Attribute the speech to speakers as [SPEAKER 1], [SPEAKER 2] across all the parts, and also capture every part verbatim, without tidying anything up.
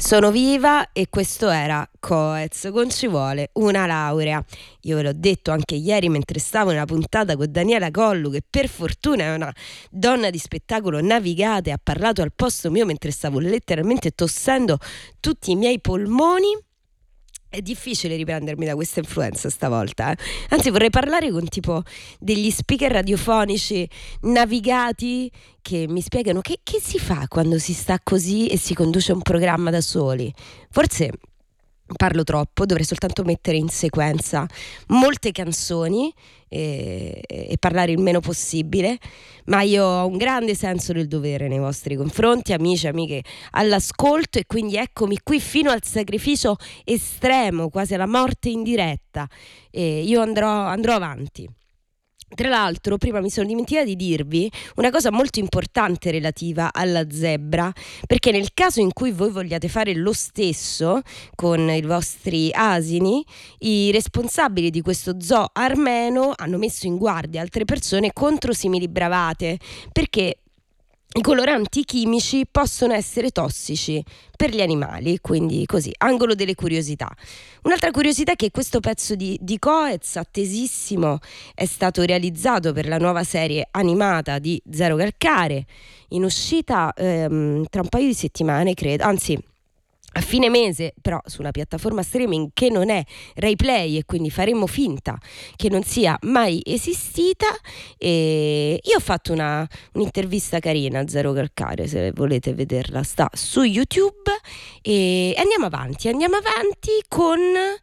[SPEAKER 1] Sono viva e questo era Coez con Ci vuole una laurea. Io ve l'ho detto anche ieri mentre stavo nella puntata con Daniela Collu, che per fortuna è una donna di spettacolo navigata e ha parlato al posto mio mentre stavo letteralmente tossendo tutti i miei polmoni. È difficile riprendermi da questa influenza stavolta, eh. Anzi, vorrei parlare con tipo degli speaker radiofonici navigati che mi spiegano che, che si fa quando si sta così e si conduce un programma da soli. Forse parlo troppo, dovrei soltanto mettere in sequenza molte canzoni e, e parlare il meno possibile, ma io ho un grande senso del dovere nei vostri confronti, amici e amiche all'ascolto, e quindi eccomi qui fino al sacrificio estremo, quasi alla morte in diretta. E io andrò, andrò avanti. Tra l'altro, prima mi sono dimenticata di dirvi una cosa molto importante relativa alla zebra, perché nel caso in cui voi vogliate fare lo stesso con i vostri asini, i responsabili di questo zoo armeno hanno messo in guardia altre persone contro simili bravate, perché i coloranti chimici possono essere tossici per gli animali, quindi così, angolo delle curiosità. Un'altra curiosità è che questo pezzo di, di Coez, attesissimo, è stato realizzato per la nuova serie animata di Zero Calcare, in uscita ehm, tra un paio di settimane, credo, anzi a fine mese, però su una piattaforma streaming che non è Rai Play, e quindi faremo finta che non sia mai esistita. E io ho fatto una, un'intervista carina a Zero Calcare, se volete vederla sta su YouTube, e andiamo avanti, andiamo avanti con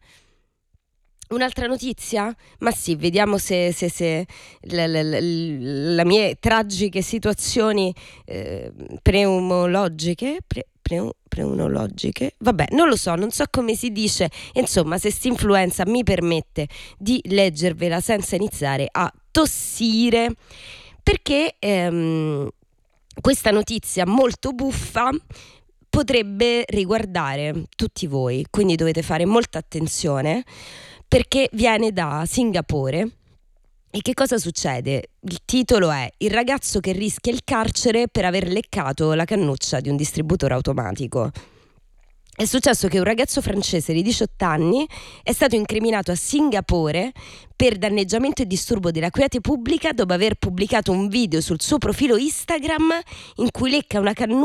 [SPEAKER 1] un'altra notizia? Ma sì, vediamo se, se, se le, le, le, le mie tragiche situazioni eh, pneumologiche pre, pre, pneumologiche, vabbè, non lo so, non so come si dice, insomma, se st'influenza mi permette di leggervela senza iniziare a tossire, perché ehm, questa notizia molto buffa potrebbe riguardare tutti voi, quindi dovete fare molta attenzione, perché viene da Singapore. E che cosa succede? Il titolo è: il ragazzo che rischia il carcere per aver leccato la cannuccia di un distributore automatico. È successo che un ragazzo francese di diciotto anni è stato incriminato a Singapore per danneggiamento e disturbo della quiete pubblica dopo aver pubblicato un video sul suo profilo Instagram in cui lecca una cannuccia